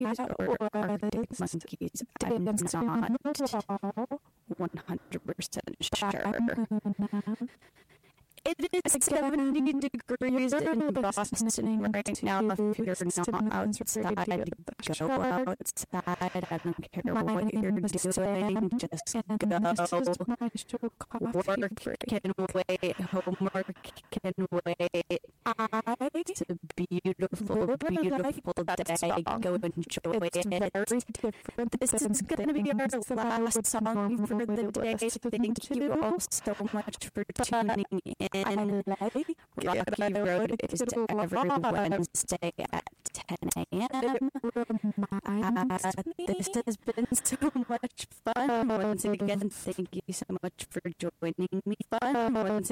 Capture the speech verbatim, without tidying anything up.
or Arctic monkeys. I'm not one hundred percent sure. It is seventy degrees in Boston right now. If you're not outside, go outside. I don't care what you're doing. Just go. Work can wait. Homework can wait. It's a beautiful, beautiful day. Go enjoy it. This is going to be our last song for the day. Thank you all so much for tuning in. And Rocky Road is every Wednesday at ten a.m. Uh, this has been so much fun. Once again, thank you so much for joining me. Fun. Once